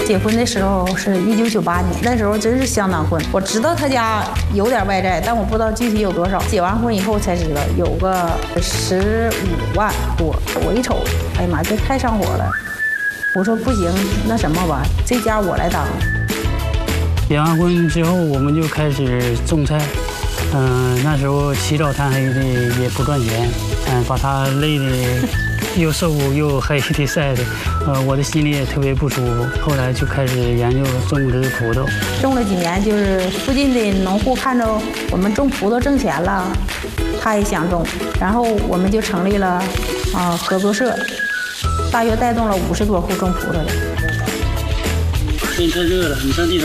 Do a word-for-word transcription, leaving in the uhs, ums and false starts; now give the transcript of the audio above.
结婚的时候是一九九八年，那时候真是相当混。我知道他家有点外债，但我不知道具体有多少。结完婚以后才知道有个十五万多。我一瞅，哎呀妈，这太上火了。我说不行，那什么吧，这家我来当。 结完婚之后，我们就开始种菜。嗯、呃，那时候起早贪黑的也不赚钱，嗯、呃，把他累的又瘦又黑的晒的，呃，我的心里也特别不舒服。后来就开始研究种植葡萄， 种了几年，就是附近的农户看着我们种葡萄挣钱了，他也想种，然后我们就成立了啊、呃、合作社，大约带动了五十多户种葡萄的。 天太热了，你上地上。